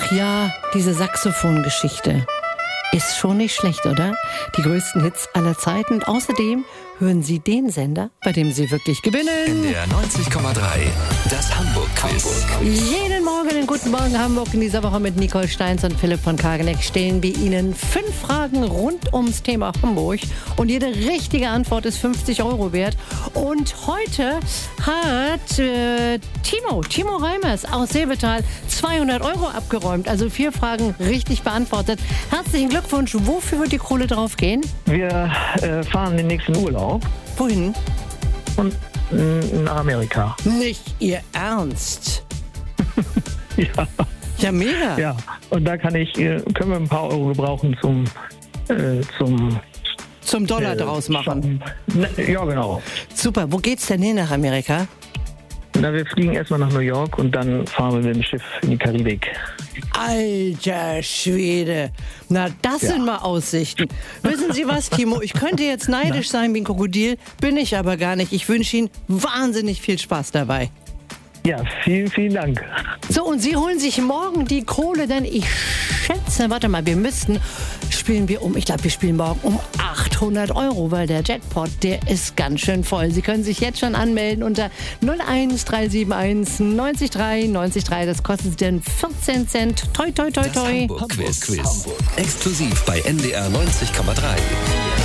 Ach ja, diese Saxophongeschichte. Ist schon nicht schlecht, oder? Die größten Hits aller Zeiten. Und außerdem hören Sie den Sender, bei dem Sie wirklich gewinnen. NDR 90,3, das Hamburg-Quiz. Jeden Morgen in Guten Morgen Hamburg. In dieser Woche mit Nicole Steins und Philipp von Kageneck stellen wir Ihnen 5 Fragen rund ums Thema Hamburg. Und jede richtige Antwort ist 50 € wert. Und heute hat Timo Reimers aus Seevetal 200 € abgeräumt. Also 4 Fragen richtig beantwortet. Herzlichen Glückwunsch. Wofür wird die Kohle drauf gehen? Wir fahren den nächsten Urlaub. Wohin? Und nach Amerika. Nicht Ihr Ernst? Ja. Ja, mega. Ja. Und da können wir ein paar Euro gebrauchen Zum Dollar draus machen. Ja, genau. Super. Wo geht's denn hin nach Amerika? Na, wir fliegen erstmal nach New York und dann fahren wir mit dem Schiff in die Karibik. Alter Schwede. Na, das sind mal Aussichten. Wissen Sie was, Timo? Ich könnte jetzt neidisch sein wie ein Krokodil, bin ich aber gar nicht. Ich wünsche Ihnen wahnsinnig viel Spaß dabei. Ja, vielen, vielen Dank. So, und Sie holen sich morgen die Kohle, denn ich schätze, warte mal, wir spielen morgen um 800 €, weil der Jackpot, der ist ganz schön voll. Sie können sich jetzt schon anmelden unter 01371 93 3 93 3. Das kostet Sie dann 14 Cent. Toi, toi, toi, toi. Das Hamburg-Quiz. Exklusiv bei NDR 90,3.